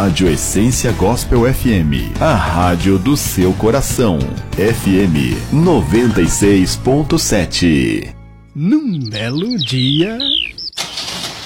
Rádio Essência Gospel FM, a rádio do seu coração. FM 96.7. Num belo dia...